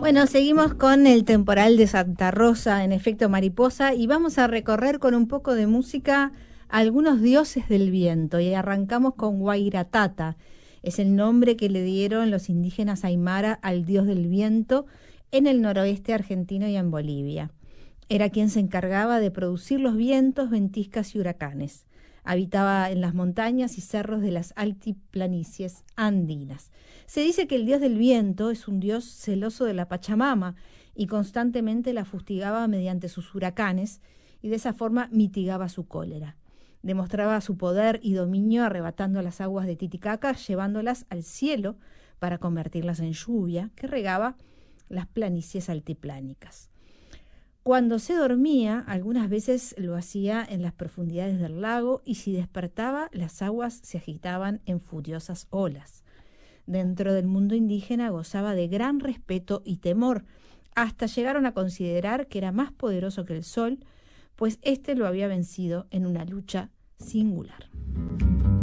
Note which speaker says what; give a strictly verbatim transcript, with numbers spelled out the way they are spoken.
Speaker 1: Bueno, seguimos con el temporal de Santa Rosa en efecto mariposa y vamos a recorrer con un poco de música algunos dioses del viento y arrancamos con Wairatata. Es el nombre que le dieron los indígenas aymara al dios del viento en el noroeste argentino y en Bolivia. Era quien se encargaba de producir los vientos, ventiscas y huracanes. Habitaba en las montañas y cerros de las altiplanicies andinas. Se dice que el dios del viento es un dios celoso de la Pachamama y constantemente la fustigaba mediante sus huracanes y de esa forma mitigaba su cólera. Demostraba su poder y dominio arrebatando las aguas de Titicaca, llevándolas al cielo para convertirlas en lluvia que regaba las planicies altiplánicas. Cuando se dormía, algunas veces lo hacía en las profundidades del lago y si despertaba, las aguas se agitaban en furiosas olas. Dentro del mundo indígena gozaba de gran respeto y temor, hasta llegaron a considerar que era más poderoso que el sol, pues éste lo había vencido en una lucha singular.